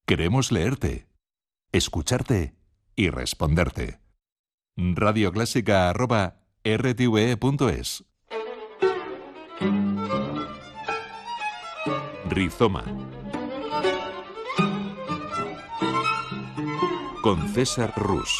Queremos leerte, escucharte y responderte. radioclásica@rtve.es. Rizoma con César Rus.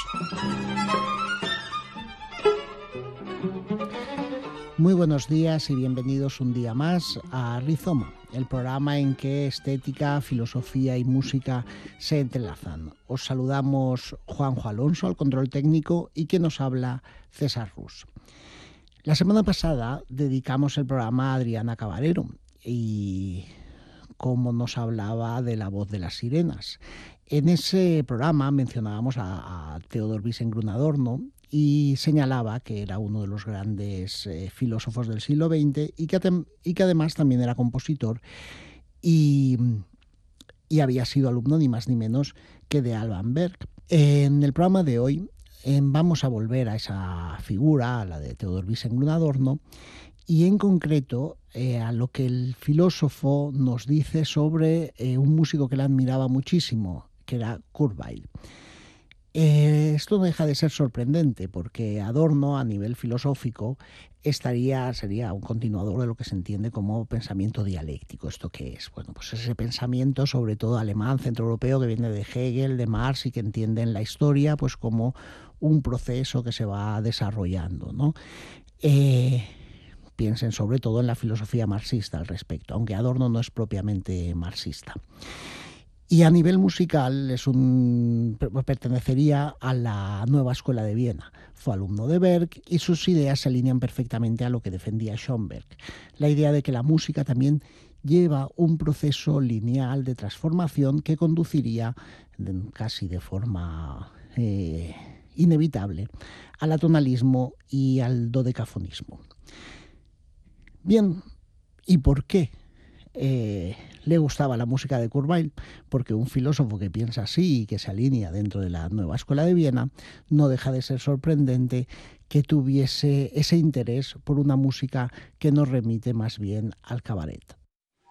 Muy buenos días y bienvenidos un día más a Rizoma, el programa en que estética, filosofía y música se entrelazan. Os saludamos Juanjo Alonso al control técnico y que nos habla César Rus. La semana pasada dedicamos el programa a Adriana Cabarero y cómo nos hablaba de La voz de las sirenas. En ese programa mencionábamos a Theodor Wiesengrund-Adorno y señalaba que era uno de los grandes filósofos del siglo XX y que además también era compositor y había sido alumno ni más ni menos que de Alban Berg. En el programa de hoy vamos a volver a esa figura, a la de Theodor Wiesengrund-Adorno, y en concreto a lo que el filósofo nos dice sobre un músico que le admiraba muchísimo, que era Kurt Weill. Esto no deja de ser sorprendente porque Adorno a nivel filosófico sería un continuador de lo que se entiende como pensamiento dialéctico. ¿Esto qué es? Bueno, pues ese pensamiento sobre todo alemán, centroeuropeo, que viene de Hegel, de Marx y que entienden la historia pues como un proceso que se va desarrollando, ¿no? Piensen sobre todo en la filosofía marxista al respecto, aunque Adorno no es propiamente marxista. Y a nivel musical pertenecería a la Nueva Escuela de Viena. Fue alumno de Berg y sus ideas se alinean perfectamente a lo que defendía Schoenberg. La idea de que la música también lleva un proceso lineal de transformación que conduciría casi de forma inevitable al atonalismo y al dodecafonismo. Bien, ¿y por qué le gustaba la música de Kurt Weill? Porque un filósofo que piensa así y que se alinea dentro de la Nueva Escuela de Viena, no deja de ser sorprendente que tuviese ese interés por una música que nos remite más bien al cabaret.